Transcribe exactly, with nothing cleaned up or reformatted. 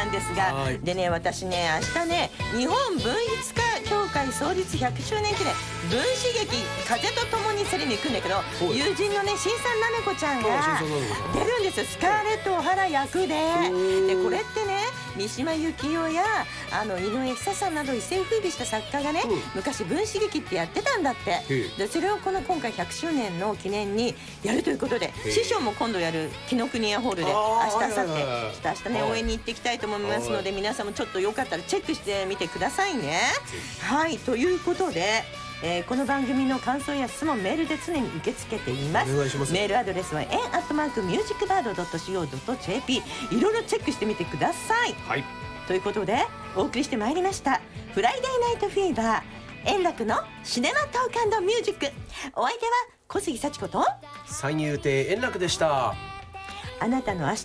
なんですが、でね私ね明日ね日本文筆家協会創立ひゃくしゅうねん記念分子劇風と共にセレに行くんだけど、友人のね新さんなめこちゃんが出るんですよ。スカーレット・オハラ役で。でこれってね三島由紀夫やあの井上久さんなど一世風靡した作家がね、うん、昔分子劇ってやってたんだって。でそれをこの今回ひゃくしゅうねんの記念にやるということで、師匠も今度やる紀ノ国屋ホールで明日明後日明日ね応援に行っていきたいと思いますので、皆さんもちょっとよかったらチェックしてみてくださいね。はいということで、えー、この番組の感想や質問メールで常に受け付けています。お願いします。メールアドレスは エン アットマーク ミュージックバード ドット シーオー ドット ジェーピー いろいろチェックしてみてください。はいということでお送りしてまいりましたフライデーナイトフィーバー円楽のシネマトーク&ミュージック。お相手は小杉幸子と三遊亭円楽でした。 あなたの明日